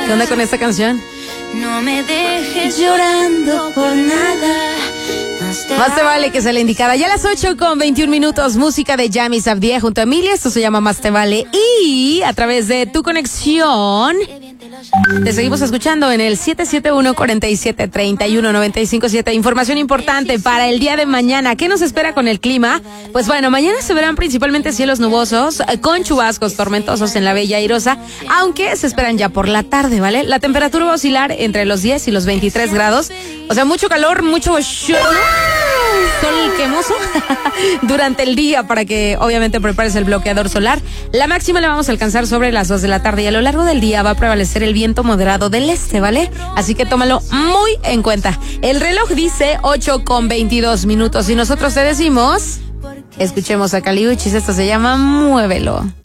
¿Qué onda con esta canción? No me dejes llorando por nada. Más te vale que se le indicara. Ya a las 8:21, música de Yami Sabdié junto a Emilia. Esto se llama Más te vale. Y a través de tu conexión te seguimos escuchando en el 771-47-31-95-7. Información importante para el día de mañana. ¿Qué nos espera con el clima? Pues bueno, mañana se verán principalmente cielos nubosos con chubascos tormentosos en la Bella Airosa, aunque se esperan ya por la tarde, ¿vale? La temperatura va a oscilar entre los 10 y los 23 grados. O sea, mucho calor, mucho sol quemoso durante el día para que obviamente prepares el bloqueador solar. La máxima la vamos a alcanzar sobre las 2 de la tarde y a lo largo del día va a prevalecer el viento moderado del este, ¿vale? Así que tómalo muy en cuenta. El reloj dice 8:22 y nosotros te decimos, escuchemos a Caliuchis, esto se llama Muévelo.